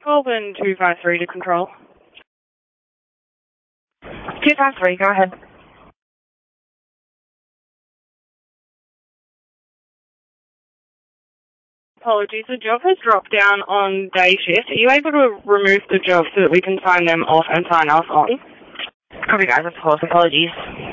Colburn 253 to control. 253, go ahead. Apologies, the job has dropped down on day shift. Are you able to remove the job so that we can sign them off and sign us on? Copy, guys, of course. Apologies.